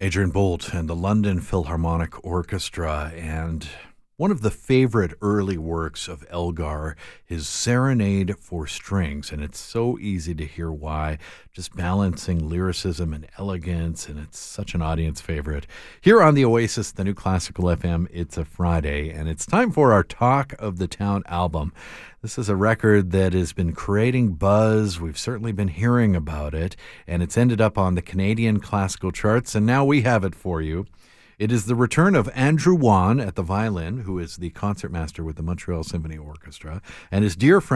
Adrian Bolt and the London Philharmonic Orchestra, and one of the favorite early works of Elgar, his Serenade for Strings, and it's so easy to hear why, just balancing lyricism and elegance, and it's such an audience favorite. Here on the Oasis, the new Classical FM, it's a Friday, and it's time for our Talk of the Town album. This is a record that has been creating buzz. We've certainly been hearing about it, and it's ended up on the Canadian classical charts, and now we have it for you. It is the return of Andrew Wan at the violin, who is the concertmaster with the Montreal Symphony Orchestra, and his dear friend